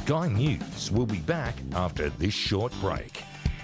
Sky News will be back after this short break.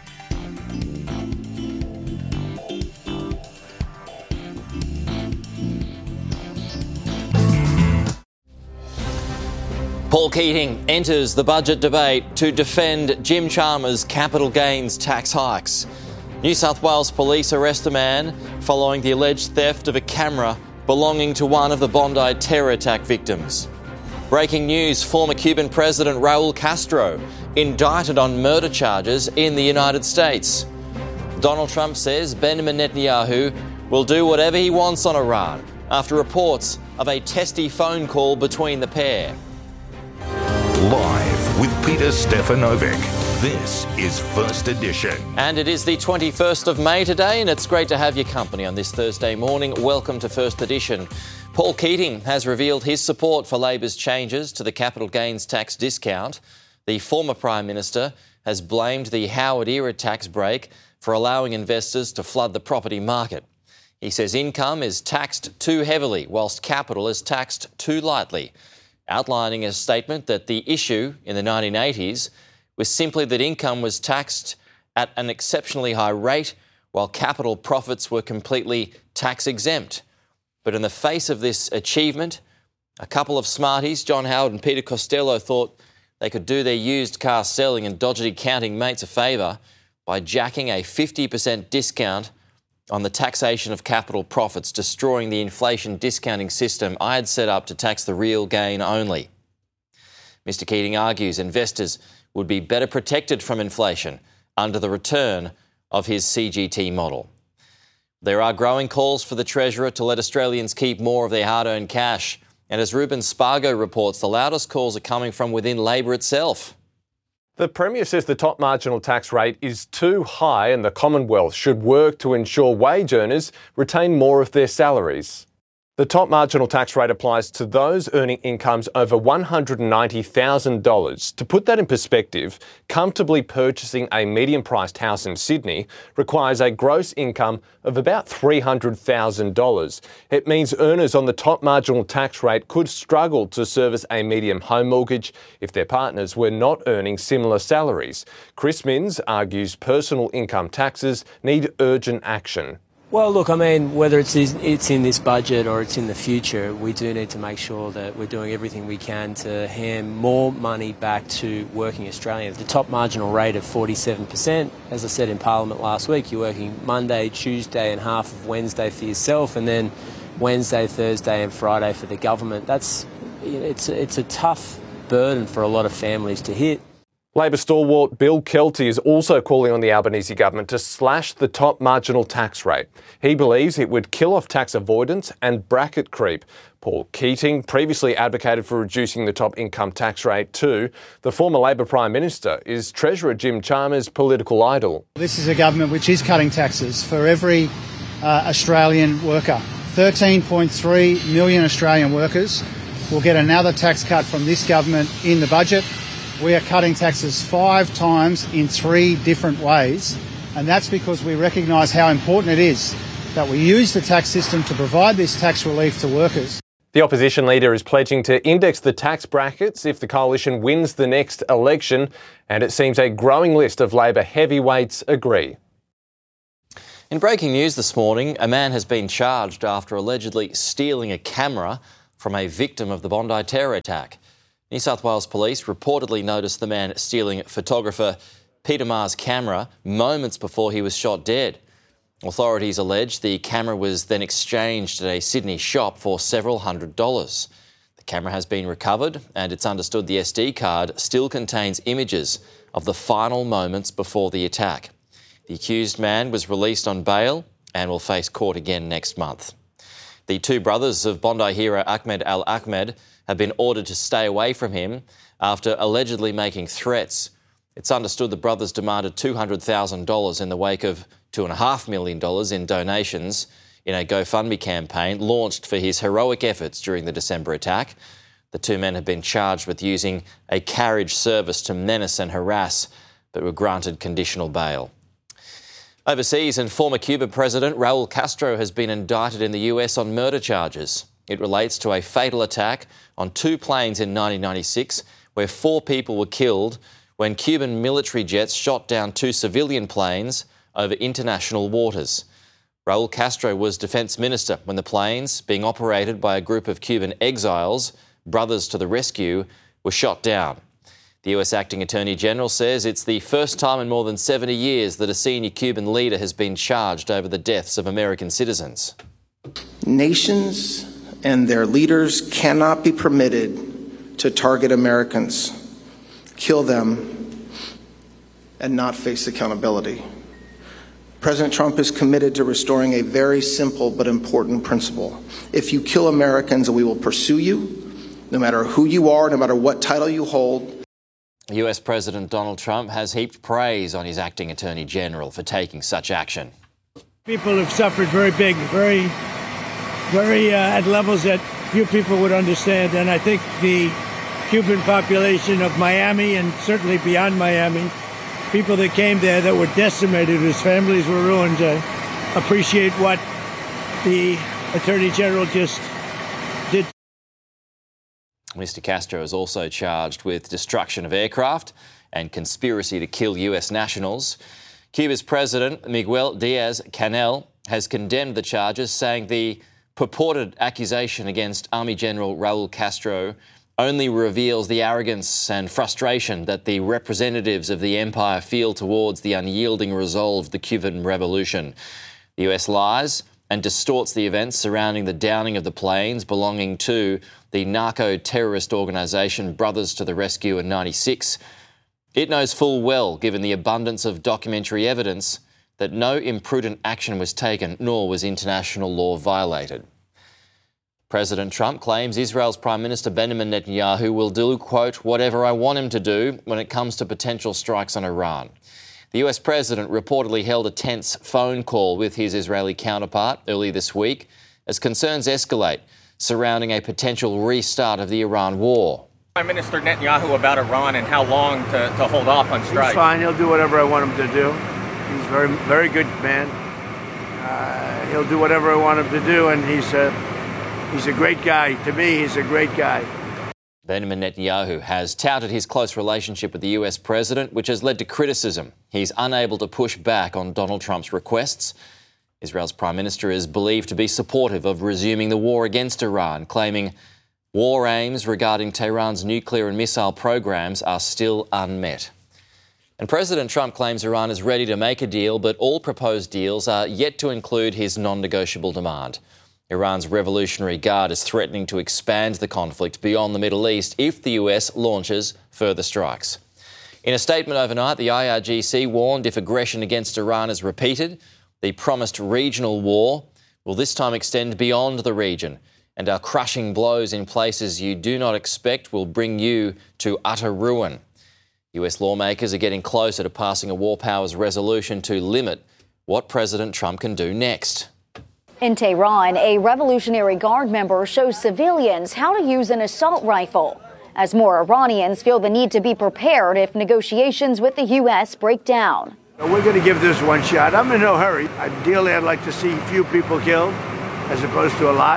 Paul Keating enters the budget debate to defend Jim Chalmers' capital gains tax hikes. New South Wales police arrest a man following the alleged theft of a camera belonging to one of the Bondi terror attack victims. Breaking news, former Cuban President Raul Castro indicted on murder charges in the United States. Donald Trump says Benjamin Netanyahu will do whatever he wants on Iran after reports of a testy phone call between the pair. Live with Peter Stefanovic. This is First Edition. And it is the 21st of May today, and it's great to have your company on this Thursday morning. Welcome to First Edition. Paul Keating has revealed his support for Labor's changes to the capital gains tax discount. The former Prime Minister has blamed the Howard-era tax break for allowing investors to flood the property market. He says income is taxed too heavily, whilst capital is taxed too lightly, outlining a statement that the issue in the 1980s was simply that income was taxed at an exceptionally high rate, while capital profits were completely tax-exempt. But in the face of this achievement, a couple of smarties, John Howard and Peter Costello, thought they could do their used car selling and dodgy accounting mates a favour by jacking a 50% discount on the taxation of capital profits, destroying the inflation discounting system I had set up to tax the real gain only. Mr. Keating argues investors would be better protected from inflation under the return of his CGT model. There are growing calls for the Treasurer to let Australians keep more of their hard-earned cash. And as Ruben Spargo reports, the loudest calls are coming from within Labor itself. The Premier says the top marginal tax rate is too high and the Commonwealth should work to ensure wage earners retain more of their salaries. The top marginal tax rate applies to those earning incomes over $190,000. To put that in perspective, comfortably purchasing a medium-priced house in Sydney requires a gross income of about $300,000. It means earners on the top marginal tax rate could struggle to service a medium home mortgage if their partners were not earning similar salaries. Chris Minns argues personal income taxes need urgent action. Well, look, I mean, whether it's in this budget or it's in the future, we do need to make sure that we're doing everything we can to hand more money back to working Australians. The top marginal rate of 47%, as I said in Parliament last week, you're working Monday, Tuesday and half of Wednesday for yourself, and then Wednesday, Thursday and Friday for the government. It's a tough burden for a lot of families to hit. Labor stalwart Bill Kelty is also calling on the Albanese government to slash the top marginal tax rate. He believes it would kill off tax avoidance and bracket creep. Paul Keating previously advocated for reducing the top income tax rate too. The former Labor Prime Minister is Treasurer Jim Chalmers' political idol. This is a government which is cutting taxes for every Australian worker. 13.3 million Australian workers will get another tax cut from this government in the budget. We are cutting taxes 5 times in 3 different ways, and that's because we recognise how important it is that we use the tax system to provide this tax relief to workers. The opposition leader is pledging to index the tax brackets if the coalition wins the next election, and it seems a growing list of Labor heavyweights agree. In breaking news this morning, a man has been charged after allegedly stealing a camera from a victim of the Bondi terror attack. New South Wales Police reportedly noticed the man stealing photographer Peter Maher's camera moments before he was shot dead. Authorities allege the camera was then exchanged at a Sydney shop for several $100s. The camera has been recovered, and it's understood the SD card still contains images of the final moments before the attack. The accused man was released on bail and will face court again next month. The 2 brothers of Bondi hero Ahmed Al Ahmed have been ordered to stay away from him after allegedly making threats. It's understood the brothers demanded $200,000 in the wake of $2.5 million in donations in a GoFundMe campaign launched for his heroic efforts during the December attack. The 2 men have been charged with using a carriage service to menace and harass, but were granted conditional bail. Overseas, and former Cuban President Raul Castro has been indicted in the US on murder charges. It relates to a fatal attack on 2 planes in 1996 where 4 people were killed when Cuban military jets shot down 2 civilian planes over international waters. Raul Castro was defence minister when the planes, being operated by a group of Cuban exiles, Brothers to the Rescue, were shot down. The US Acting Attorney General says it's the first time in more than 70 years that a senior Cuban leader has been charged over the deaths of American citizens. Nations and their leaders cannot be permitted to target Americans, kill them, and not face accountability. President Trump is committed to restoring a very simple but important principle. If you kill Americans, we will pursue you, no matter who you are, no matter what title you hold. US President Donald Trump has heaped praise on his acting Attorney General for taking such action. People have suffered very big, very at levels that few people would understand. And I think the Cuban population of Miami and certainly beyond Miami, people that came there that were decimated, whose families were ruined, appreciate what the Attorney General just did. Mr. Castro is also charged with destruction of aircraft and conspiracy to kill US nationals. Cuba's President Miguel Diaz-Canel has condemned the charges, saying the purported accusation against Army General Raul Castro only reveals the arrogance and frustration that the representatives of the empire feel towards the unyielding resolve of the Cuban Revolution. The US lies and distorts the events surrounding the downing of the planes belonging to the narco-terrorist organisation Brothers to the Rescue in '96. It knows full well, given the abundance of documentary evidence, that no imprudent action was taken, nor was international law violated. President Trump claims Israel's Prime Minister Benjamin Netanyahu will do, quote, whatever I want him to do when it comes to potential strikes on Iran. The US President reportedly held a tense phone call with his Israeli counterpart early this week as concerns escalate surrounding a potential restart of the Iran war. Prime Minister Netanyahu about Iran and how long to hold off on strikes. He's fine. He'll do whatever I want him to do. He's a very good man. He'll do whatever I want him to do, and he's a great guy. To me, he's a great guy. Benjamin Netanyahu has touted his close relationship with the US president, which has led to criticism. He's unable to push back on Donald Trump's requests. Israel's Prime Minister is believed to be supportive of resuming the war against Iran, claiming war aims regarding Tehran's nuclear and missile programs are still unmet. And President Trump claims Iran is ready to make a deal, but all proposed deals are yet to include his non-negotiable demand. Iran's Revolutionary Guard is threatening to expand the conflict beyond the Middle East if the US launches further strikes. In a statement overnight, the IRGC warned if aggression against Iran is repeated, the promised regional war will this time extend beyond the region, and our crushing blows in places you do not expect will bring you to utter ruin. US lawmakers are getting closer to passing a war powers resolution to limit what President Trump can do next. In Tehran, a Revolutionary Guard member shows civilians how to use an assault rifle, as more Iranians feel the need to be prepared if negotiations with the U.S. break down. We're going to give this one shot. I'm in no hurry. Ideally, I'd like to see few people killed as opposed to a lot.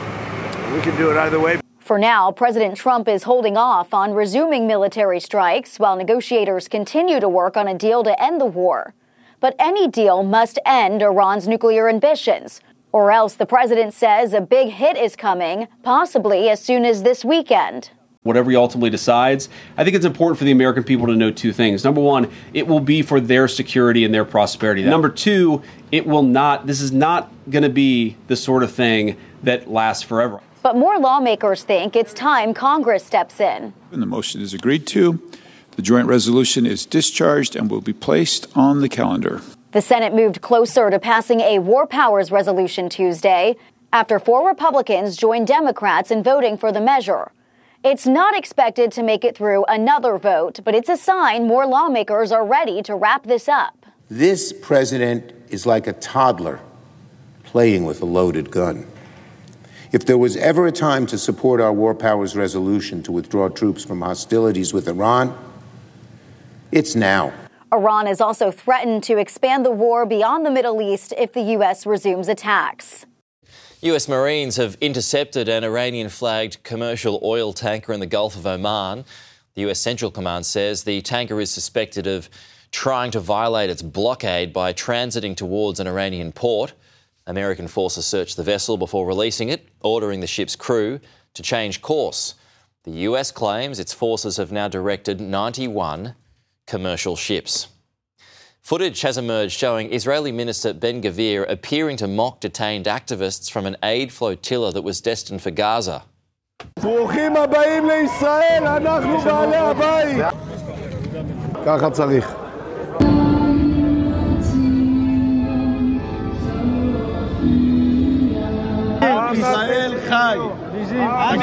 We can do it either way. For now, President Trump is holding off on resuming military strikes while negotiators continue to work on a deal to end the war. But any deal must end Iran's nuclear ambitions, or else the president says a big hit is coming, possibly as soon as this weekend. Whatever he ultimately decides, I think it's important for the American people to know two things. Number one, it will be for their security and their prosperity. Number two, this is not going to be the sort of thing that lasts forever. But more lawmakers think it's time Congress steps in. And the motion is agreed to. The joint resolution is discharged and will be placed on the calendar. The Senate moved closer to passing a war powers resolution Tuesday after 4 Republicans joined Democrats in voting for the measure. It's not expected to make it through another vote, but it's a sign more lawmakers are ready to wrap this up. This president is like a toddler playing with a loaded gun. If there was ever a time to support our war powers resolution to withdraw troops from hostilities with Iran, it's now. Iran has also threatened to expand the war beyond the Middle East if the U.S. resumes attacks. US Marines have intercepted an Iranian-flagged commercial oil tanker in the Gulf of Oman. The US Central Command says the tanker is suspected of trying to violate its blockade by transiting towards an Iranian port. American forces searched the vessel before releasing it, ordering the ship's crew to change course. The US claims its forces have now directed 91 commercial ships. Footage has emerged showing Israeli Minister Ben-Gvir appearing to mock detained activists from an aid flotilla that was destined for Gaza. ברוכים הבאים לישראל, אנחנו בעלי הבית. ככה צריך. עם ישראל חי. עם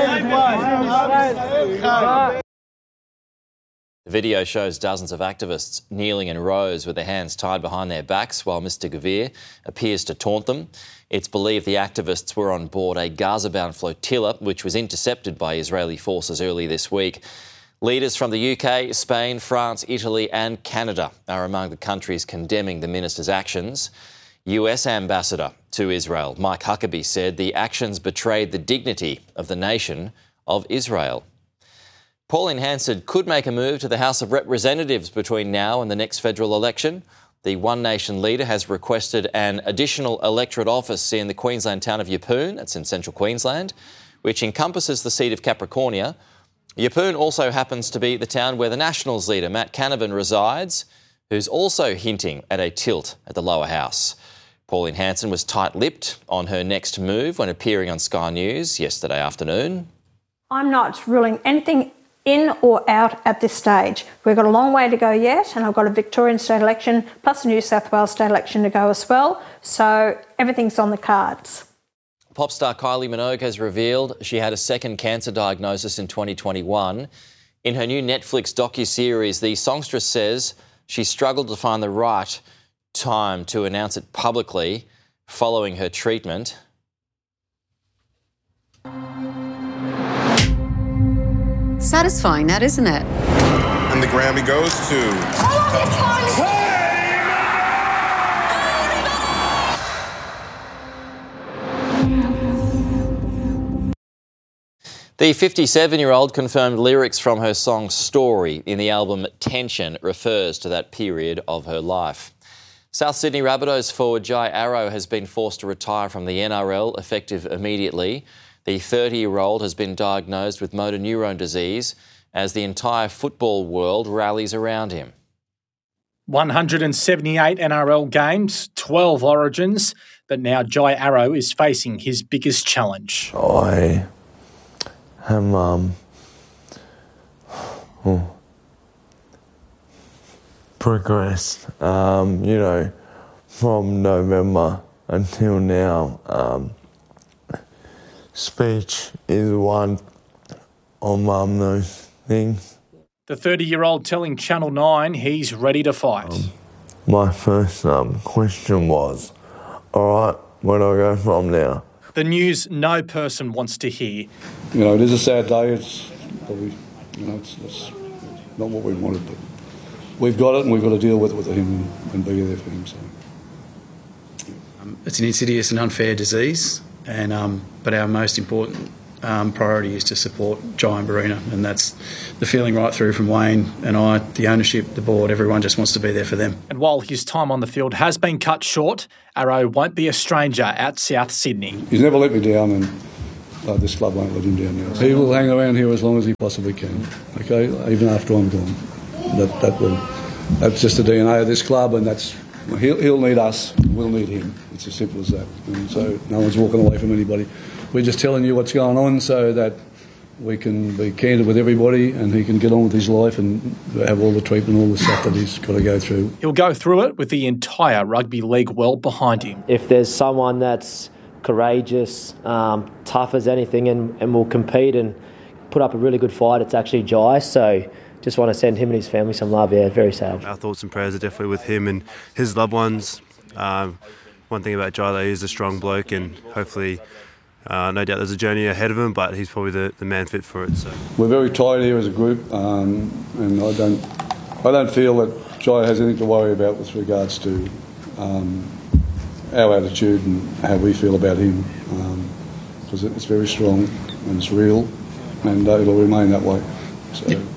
ישראל חי. The video shows dozens of activists kneeling in rows with their hands tied behind their backs while Mr Gvir appears to taunt them. It's believed the activists were on board a Gaza-bound flotilla which was intercepted by Israeli forces early this week. Leaders from the UK, Spain, France, Italy and Canada are among the countries condemning the minister's actions. US Ambassador to Israel, Mike Huckabee, said the actions betrayed the dignity of the nation of Israel. Pauline Hanson could make a move to the House of Representatives between now and the next federal election. The One Nation leader has requested an additional electorate office in the Queensland town of Yeppoon, that's in central Queensland, which encompasses the seat of Capricornia. Yeppoon also happens to be the town where the Nationals leader, Matt Canavan, resides, who's also hinting at a tilt at the lower house. Pauline Hanson was tight-lipped on her next move when appearing on Sky News yesterday afternoon. I'm not ruling anything in or out at this stage. We've got a long way to go yet, and I've got a Victorian state election plus a New South Wales state election to go as well, so everything's on the cards. Pop star Kylie Minogue has revealed she had a second cancer diagnosis in 2021. In her new Netflix docuseries, the songstress says she struggled to find the right time to announce it publicly following her treatment. Satisfying, that, isn't it? And the Grammy goes to... The 57-year-old confirmed lyrics from her song Story in the album Tension refers to that period of her life. South Sydney Rabbitohs forward Jai Arrow has been forced to retire from the NRL effective immediately. The 30-year-old has been diagnosed with motor neurone disease as the entire football world rallies around him. 178 NRL games, 12 origins, but now Jai Arrow is facing his biggest challenge. I am progressed, from November until now. Speech is one of those things. The 30-year-old telling Channel 9 he's ready to fight. My first question was, all right, where do I go from now? The news no person wants to hear. It is a sad day. It's probably, it's not what we wanted, but we've got it and we've got to deal with it with him and be there for him. So. It's an insidious and unfair disease, and but our most important priority is to support Jai and Barina, and that's the feeling right through from Wayne and I, the ownership, the board, everyone just wants to be there for them. And while his time on the field has been cut short, Arrow won't be a stranger at South Sydney. He's never let me down, and this club won't let him down now. He will hang around here as long as he possibly can, okay, even after I'm gone. That's just the DNA of this club, and he'll need us, we'll need him. It's as simple as that. And so no one's walking away from anybody. We're just telling you what's going on so that we can be candid with everybody and he can get on with his life and have all the treatment, all the stuff that he's got to go through. He'll go through it with the entire rugby league world behind him. If there's someone that's courageous, tough as anything and will compete and put up a really good fight, it's actually Jai. So just want to send him and his family some love. Yeah, very sad. Our thoughts and prayers are definitely with him and his loved ones. One thing about Jai, though, he's a strong bloke, and hopefully, no doubt there's a journey ahead of him, but he's probably the man fit for it. So we're very tired here as a group, and I don't feel that Jai has anything to worry about with regards to our attitude and how we feel about him, because it's very strong and it's real, and it'll remain that way. So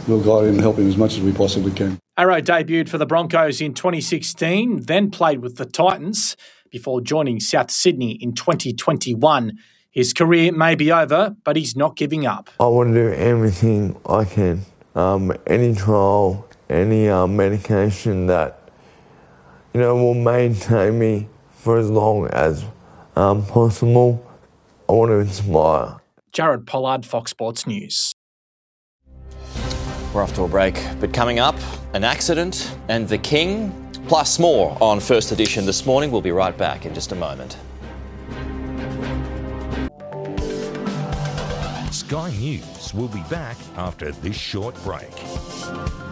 we'll guide him and help him as much as we possibly can. Arrow debuted for the Broncos in 2016, then played with the Titans before joining South Sydney in 2021. His career may be over, but he's not giving up. I want to do everything I can. Any trial, any medication that, will maintain me for as long as possible. I want to inspire. Jared Pollard, Fox Sports News. We're off to a break, but coming up, an accident and the King, plus more on First Edition this morning. We'll be right back in just a moment. Sky News will be back after this short break.